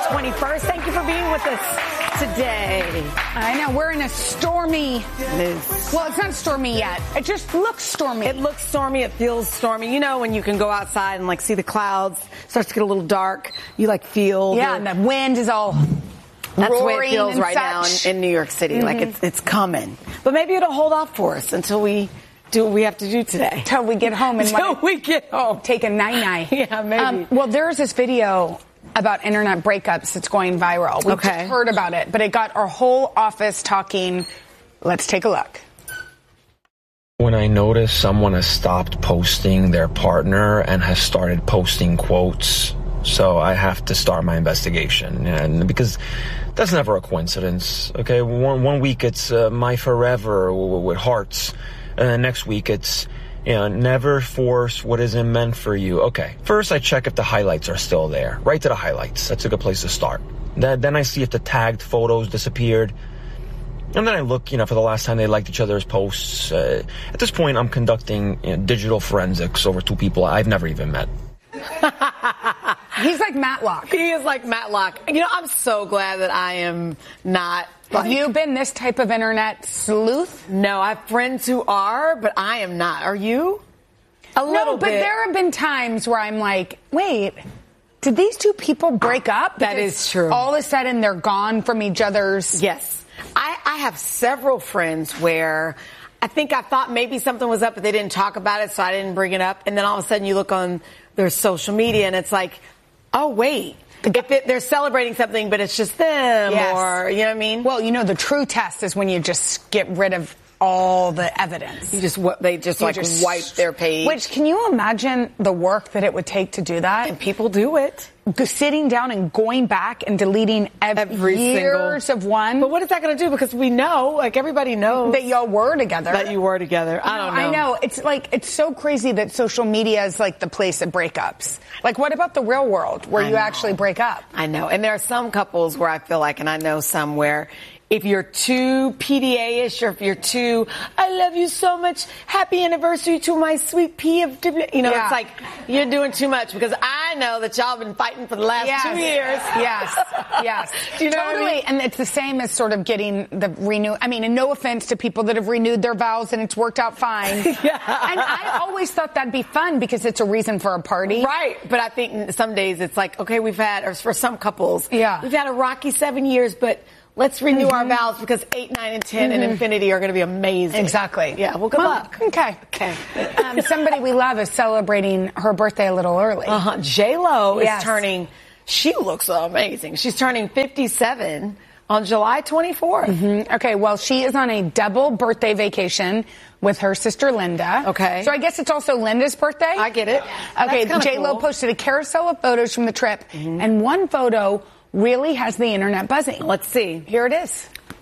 21st. Thank you for being with us today. I know. We're in a stormy... Well, it's not stormy yet. It just looks stormy. It looks stormy. It feels stormy. You know when you can go outside and, like, see the clouds, starts to get a little dark, you, like, feel... Yeah, and the wind is all... That's the way it feels right now in New York City. Like, it's coming. But maybe it'll hold off for us until we do what we have to do today. Until we get home. Until we get home. Take a night-night. Yeah, maybe. Well, there's this video about internet breakups that's going viral. We just heard about it, but it got our whole office talking. Let's take a look. When I notice someone has stopped posting their partner and has started posting quotes, so I have to start my investigation. And because that's never a coincidence, okay? One week it's my forever with hearts, and then next week it's, you know, never force what isn't meant for you. Okay, first I check if the highlights are still there. Right to the highlights. That's a good place to start. Then I see if the tagged photos disappeared. And then I look, for the last time they liked each other's posts. At this point, I'm conducting digital forensics over two people I've never even met. He's like Matlock. He is like Matlock. I'm so glad that I am not. Have you been this type of internet sleuth? No, I have friends who are, but I am not. Are you? A little bit. But there have been times where I'm like, wait, did these two people break up? That is true. All of a sudden they're gone from each other's. Yes. I have several friends where I think I thought maybe something was up, but they didn't talk about it, so I didn't bring it up. And then all of a sudden you look on their social media and it's like, oh, wait. They're celebrating something, but it's just them, or, you know what I mean? Well, the true test is when you just get rid of all the evidence. They just wipe their page. Which, can you imagine the work that it would take to do that? And people do it. Sitting down and going back and deleting every years of one. But what is that going to do? Because we know, everybody knows. That y'all were together. That you were together. I don't know. I know. It's so crazy that social media is like the place of breakups. Like, what about the real world where you actually break up? I know. And there are some couples where I feel like, and I know some where if you're too PDA-ish or if you're too, I love you so much, happy anniversary to my sweet pea of, it's like you're doing too much because I know that y'all have been fighting for the last 2 years. Yes. Do you know totally. what I mean? And it's the same as sort of getting the renew. I mean, and no offense to people that have renewed their vows and it's worked out fine. Yeah. And I always thought that'd be fun because it's a reason for a party. Right. But I think some days it's like, okay, or for some couples, we've had a rocky 7 years, but let's renew our vows because 8, 9, and 10 and infinity are going to be amazing. Exactly. Yeah, well, good luck. Okay. Somebody we love is celebrating her birthday a little early. J-Lo is turning, she looks amazing. She's turning 57 on July 24th. Okay, well, she is on a double birthday vacation with her sister Linda. Okay. So I guess it's also Linda's birthday? I get it. Okay, J-Lo posted a carousel of photos from the trip, and one photo really has the internet buzzing. Let's see. Here it is.